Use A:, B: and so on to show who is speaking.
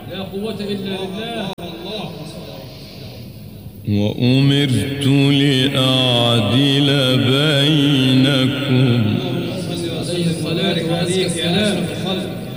A: لا قوة إلا بالله.
B: وأمرت لأعدل بينكم
A: عليه الصلاة والسلام.